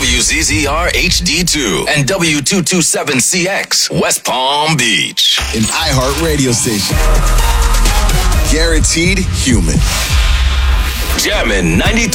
WZZR HD2 and W227CX, West Palm Beach. An iHeart radio station. Guaranteed human. Jammin' 93.